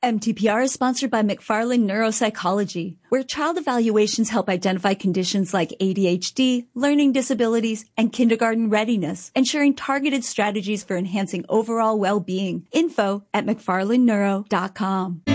MTPR is sponsored by McFarland Neuropsychology, where child evaluations help identify conditions like ADHD, learning disabilities, and kindergarten readiness, ensuring targeted strategies for enhancing overall well-being. Info at mcfarlandneuro.com.